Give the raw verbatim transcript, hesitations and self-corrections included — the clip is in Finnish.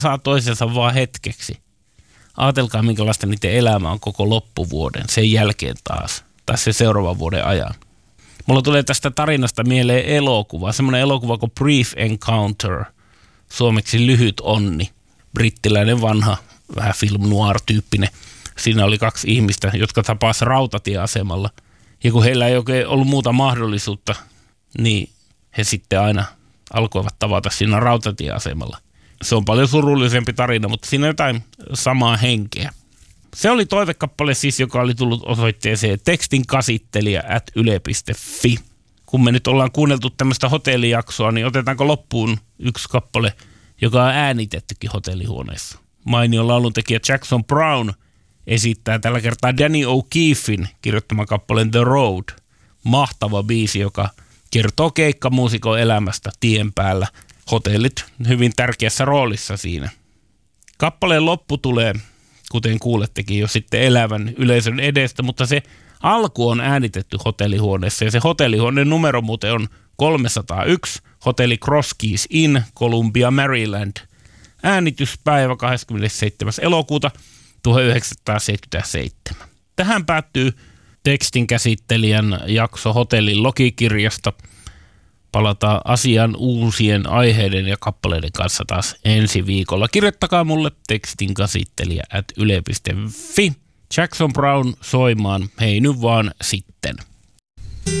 saa toisensa vaan hetkeksi. Aatelkaa, minkälaista niiden elämä on koko loppuvuoden, sen jälkeen taas, tai se seuraavan vuoden ajan. Mulla tulee tästä tarinasta mieleen elokuva, semmoinen elokuva kuin Brief Encounter, suomeksi Lyhyt onni, brittiläinen vanha, vähän film noir-tyyppinen. Siinä oli kaksi ihmistä, jotka tapasivat rautatieasemalla. Ja kun heillä ei oikein ollut muuta mahdollisuutta, niin he sitten aina alkoivat tavata siinä rautatieasemalla. Se on paljon surullisempi tarina, mutta siinä on jotain samaa henkeä. Se oli toivekappale siis, joka oli tullut osoitteeseen tekstinkäsittelijä at yle piste fi. Kun me nyt ollaan kuunneltu tämmöistä hotellijaksoa, niin otetaanko loppuun yksi kappale, joka on äänitettykin hotellihuoneessa. Mainion lauluntekijä Jackson Brown esittää tällä kertaa Danny O'Keefin kirjoittaman kappaleen The Road. Mahtava biisi, joka kertoo keikkamuusikon elämästä tien päällä. Hotellit hyvin tärkeässä roolissa siinä. Kappaleen loppu tulee, kuten kuulettekin jo sitten elävän yleisön edestä, mutta se alku on äänitetty hotellihuoneessa ja se hotellihuoneen numero muuten on kolmesataayksi, hotelli Cross Keys Inn, Columbia, Maryland. Äänityspäivä kahdeskymmenesseitsemäs elokuuta tuhatyhdeksänsataaseitsemänkymmentäseitsemän. Tähän päättyy tekstinkäsittelijän jakso hotellin logikirjasta. Palataan asian uusien aiheiden ja kappaleiden kanssa taas ensi viikolla. Kirjoittakaa mulle tekstinkäsittelijä at yle piste fi. Jackson Brown soimaan. Hei nyt vaan sitten.